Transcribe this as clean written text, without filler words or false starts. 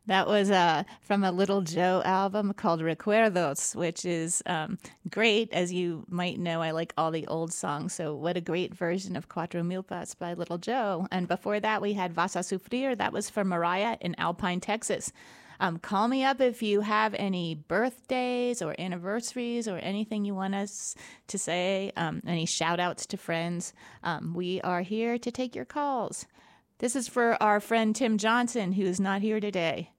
That was from a Little Joe album called Recuerdos, which is great. As you might know, I like all the old songs. So, what a great version of Cuatro Milpas by Little Joe. And before that, we had Vas a Sufrir. That was for Mariah in Alpine, Texas. Call me up if you have any birthdays or anniversaries or anything you want us to say, any shout outs to friends. We are here to take your calls. This is for our friend Tim Johnson, who is not here today.